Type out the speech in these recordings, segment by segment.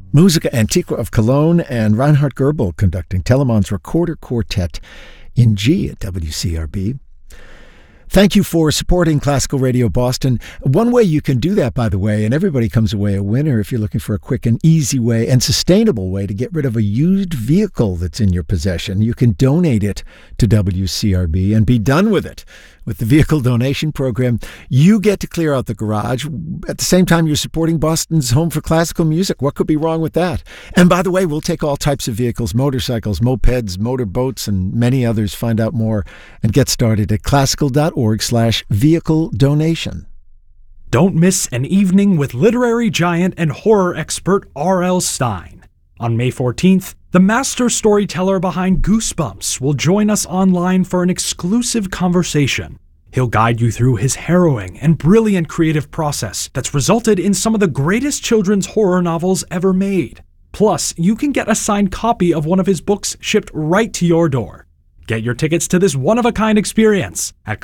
Musica Antiqua of Cologne and Reinhard Goebel conducting Telemann's Recorder Quartet in G at WCRB. Thank you for supporting Classical Radio Boston. One way you can do that, by the way, and everybody comes away a winner if you're looking for a quick and easy way and sustainable way to get rid of a used vehicle that's in your possession. You can donate it to WCRB and be done with it. With the vehicle donation program, you get to clear out the garage. At the same time, you're supporting Boston's Home for Classical Music. What could be wrong with that? And by the way, we'll take all types of vehicles, motorcycles, mopeds, motorboats, and many others. Find out more and get started at classical.org/vehicle donation. Don't miss an evening with literary giant and horror expert R.L. Stine. On May 14th, the master storyteller behind Goosebumps will join us online for an exclusive conversation. He'll guide you through his harrowing and brilliant creative process that's resulted in some of the greatest children's horror novels ever made. Plus, you can get a signed copy of one of his books shipped right to your door. Get your tickets to this one-of-a-kind experience at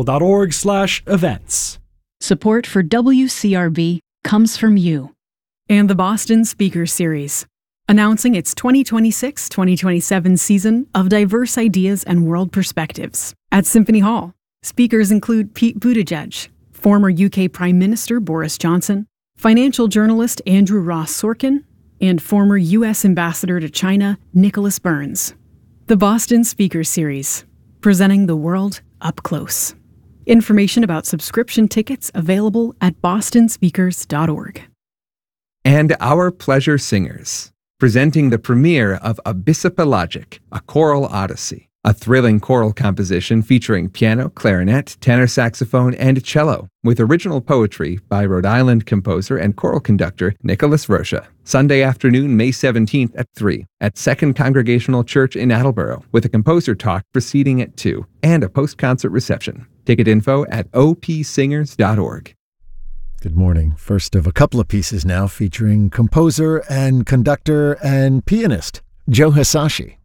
classical.org/events. Support for WCRB comes from you and the Boston Speaker Series, announcing its 2026-2027 season of diverse ideas and world perspectives. At Symphony Hall, speakers include Pete Buttigieg, former UK Prime Minister Boris Johnson, financial journalist Andrew Ross Sorkin, and former U.S. Ambassador to China Nicholas Burns. The Boston Speaker Series, presenting the world up close. Information about subscription tickets available at bostonspeakers.org. And Our Pleasure Singers, presenting the premiere of Abyssopelagic, a choral odyssey, a thrilling choral composition featuring piano, clarinet, tenor saxophone, and cello, with original poetry by Rhode Island composer and choral conductor Nicholas Rocha. Sunday afternoon, May 17th at 3 at Second Congregational Church in Attleboro, with a composer talk proceeding at 2 and a post-concert reception. Ticket info at opsingers.org. Good morning. First of a couple of pieces now featuring composer and conductor and pianist Joe Hisaishi.